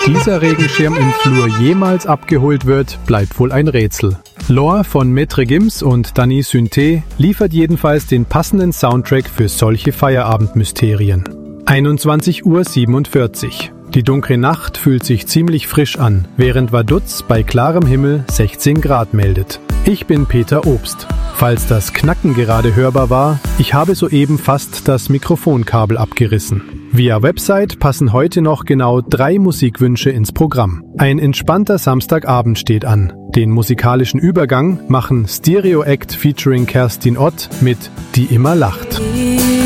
dieser Regenschirm im Flur jemals abgeholt wird, bleibt wohl ein Rätsel. Lore von Maître Gims und Danny Synthé liefert jedenfalls den passenden Soundtrack für solche Feierabendmysterien. 21:47 Uhr. Die dunkle Nacht fühlt sich ziemlich frisch an, während Vaduz bei klarem Himmel 16 Grad meldet. Ich bin Peter Obst. Falls das Knacken gerade hörbar war, ich habe soeben fast das Mikrofonkabel abgerissen. Via Website passen heute noch genau 3 Musikwünsche ins Programm. Ein entspannter Samstagabend steht an. Den musikalischen Übergang machen Stereo Act featuring Kerstin Ott mit Die immer lacht.